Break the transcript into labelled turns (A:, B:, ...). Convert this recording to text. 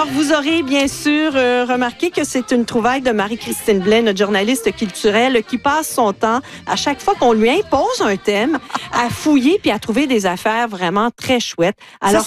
A: Alors, vous aurez bien sûr remarqué que c'est une trouvaille de Marie-Christine Blais, notre journaliste culturelle, qui passe son temps, à chaque fois qu'on lui impose un thème, à fouiller puis à trouver des affaires vraiment très chouettes. Alors,